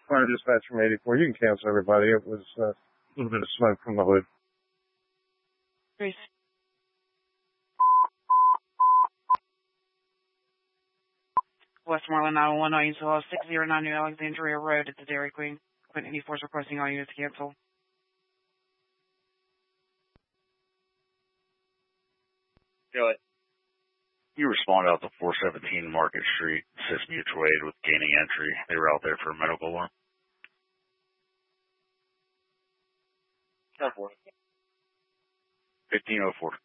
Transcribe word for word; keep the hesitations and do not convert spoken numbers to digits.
Fire dispatch from eighty-four. You can cancel everybody. It was uh, a little bit of smoke from the hood. Great. Westmoreland nine one one, all units lost six zero nine New Alexandria Road at the Dairy Queen. Quint eighty-four is requesting all units cancel. Go ahead. You responded out to four seventeen Market Street, assist mutual aid with gaining entry. They were out there for a medical alarm. ten four. fifteen oh four.